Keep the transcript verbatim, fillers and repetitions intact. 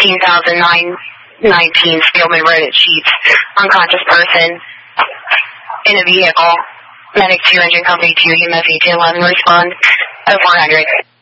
fifteen thousand nine nineteen Spielman Road at Sheets. Unconscious person in a vehicle. Medic two, engine company two, E M S eighteen eleven, respond. oh four hundred.